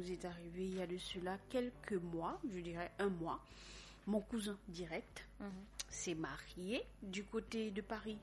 nous est arrivé il y a de cela quelques mois, je dirais 1 mois. Mon cousin direct s'est marié du côté de Paris.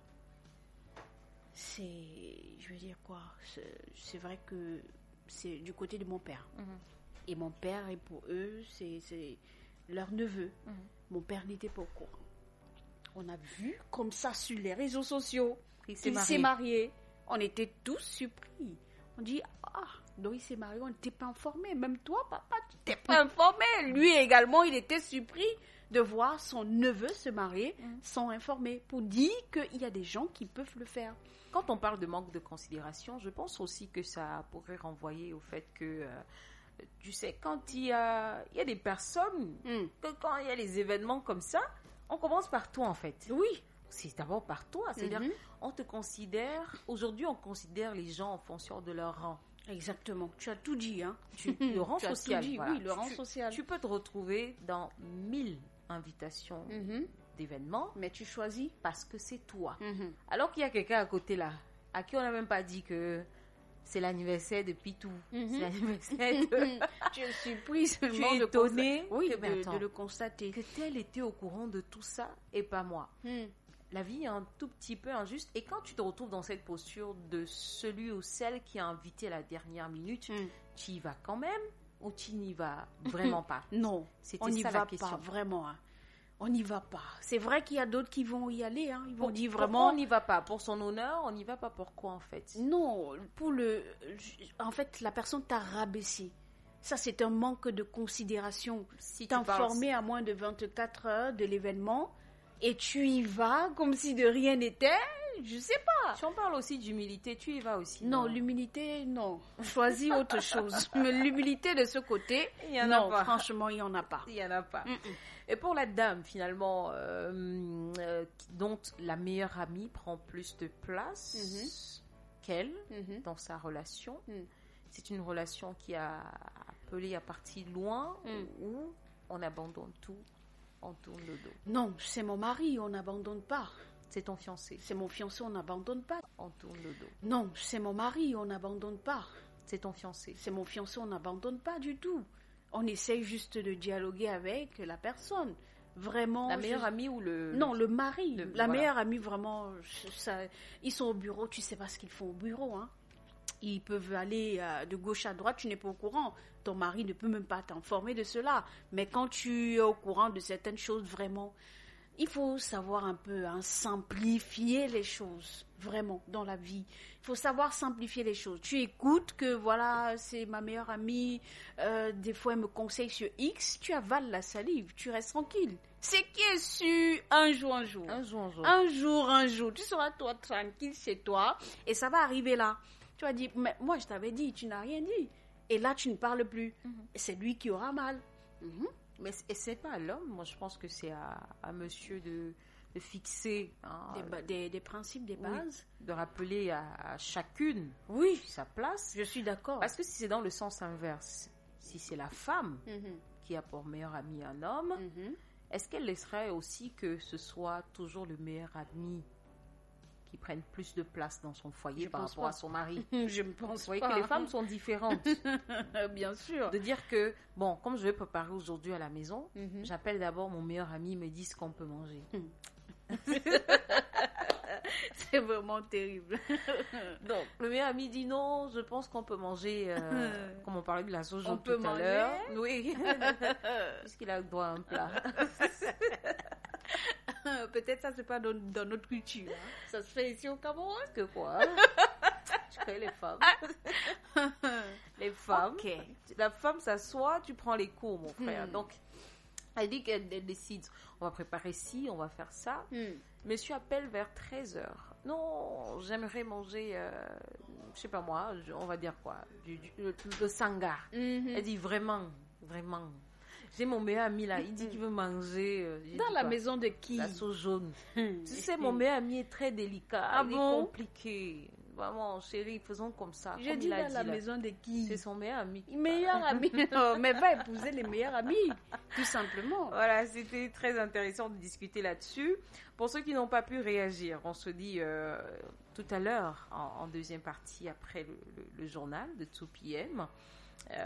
Je veux dire quoi, c'est vrai que c'est du côté de mon père. Et mon père, et pour eux, c'est leur neveu. Mon père n'était pas au courant. On a vu comme ça sur les réseaux sociaux qu'il s'est marié. On était tous surpris. On dit, donc il s'est marié, on n'était pas informés. Même toi, papa, tu n'étais pas informé. Lui également, il était surpris de voir son neveu se marier sans informer. Pour dire qu'il y a des gens qui peuvent le faire. Quand on parle de manque de considération, je pense aussi que ça pourrait renvoyer au fait que, tu sais, quand il y a des personnes, que quand il y a les événements comme ça, on commence par toi en fait. Oui. C'est d'abord par toi. C'est-à-dire, on te considère, aujourd'hui on considère les gens en fonction de leur rang. Exactement. Tu as tout dit, hein. Le rang social. Voilà. Oui, le rang social. Tu peux te retrouver dans 1000 invitations d'événements. Mais tu choisis parce que c'est toi. Alors qu'il y a quelqu'un à côté là, à qui on n'a même pas dit que c'est l'anniversaire de Pitou. C'est l'anniversaire de... Tu es surprise. Tu es étonnée de le constater. Que tel était au courant de tout ça et pas moi. La vie est un tout petit peu injuste. Et quand tu te retrouves dans cette posture de celui ou celle qui a invité à la dernière minute, tu y vas quand même ou tu n'y vas vraiment pas? Non, on n'y va pas vraiment. Hein. On n'y va pas. C'est vrai qu'il y a d'autres qui vont y aller. Hein. Ils vont dire vraiment... Pourquoi on n'y va pas? Pour son honneur, on n'y va pas pourquoi en fait? Non, en fait, la personne t'a rabaissé. Ça, c'est un manque de considération. Si t'informer à moins de 24 heures de l'événement et tu y vas comme si de rien n'était, je sais pas. Si on parle aussi d'humilité, tu y vas aussi. Non, l'humilité, non. Choisis autre chose. Mais l'humilité de ce côté, franchement, il n'y en a pas. Il n'y en a pas. Et pour la dame, finalement, dont la meilleure amie prend plus de place qu'elle dans sa relation, c'est une relation qui a appelé à partir loin où on abandonne tout, on tourne le dos. Non, c'est mon mari, on n'abandonne pas. C'est ton fiancé. C'est mon fiancé, on n'abandonne pas. On tourne le dos. Non, c'est mon mari, on n'abandonne pas. C'est ton fiancé. C'est mon fiancé, on n'abandonne pas du tout. On essaye juste de dialoguer avec la personne. Vraiment. La meilleure amie ou le... Non, le mari. Meilleure amie, vraiment, ils sont au bureau, tu ne sais pas ce qu'ils font au bureau. Hein. Ils peuvent aller de gauche à droite, tu n'es pas au courant. Ton mari ne peut même pas t'informer de cela. Mais quand tu es au courant de certaines choses, vraiment... Il faut savoir un peu simplifier les choses, vraiment, dans la vie. Il faut savoir simplifier les choses. Tu écoutes que, voilà, c'est ma meilleure amie, des fois elle me conseille sur X, tu avales la salive, tu restes tranquille. C'est qui est sûr, un jour. Tu seras toi tranquille chez toi et ça va arriver là. Tu vas dire, mais moi je t'avais dit, tu n'as rien dit. Et là, tu ne parles plus. Et c'est lui qui aura mal. Mais c'est pas à l'homme, moi je pense que c'est à monsieur de fixer des principes, des bases. Oui, de rappeler à chacune sa place. Je suis d'accord. Parce que si c'est dans le sens inverse, si c'est la femme qui a pour meilleur ami un homme, est-ce qu'elle laisserait aussi que ce soit toujours le meilleur ami qui prenne plus de place dans son foyer par rapport à son mari? Je me pense pas. Vous voyez que les femmes sont différentes. Bien sûr. De dire que, bon, comme je vais préparer aujourd'hui à la maison, j'appelle d'abord mon meilleur ami, il me dit ce qu'on peut manger. C'est vraiment terrible. Donc, le meilleur ami dit non, je pense qu'on peut manger, comme on parlait de la sauce jaune tout à l'heure. Oui. Puisqu'il a droit à un plat. Peut-être ça c'est pas dans notre culture. Hein. Ça se fait ici au Cameroun. Que quoi? Tu connais les femmes. Les femmes. Okay. La femme s'assoit, tu prends les cours, mon frère. Donc, elle dit qu'elle décide, on va préparer ci, on va faire ça. Monsieur appelle vers 13h. Non, j'aimerais manger, je sais pas moi, on va dire quoi, le sanga. Elle dit vraiment. J'ai mon meilleur ami là, il dit qu'il veut manger. Dans la maison de qui? La sauce jaune. Tu sais, mon meilleur ami est très délicat, il est compliqué. Vraiment, chérie, faisons comme ça. J'ai dit dans la maison de qui? C'est son meilleur ami. Meilleur ami? Mais va épouser les meilleurs amis, tout simplement. Voilà, c'était très intéressant de discuter là-dessus. Pour ceux qui n'ont pas pu réagir, on se dit tout à l'heure, en deuxième partie, après le journal de 2 PM.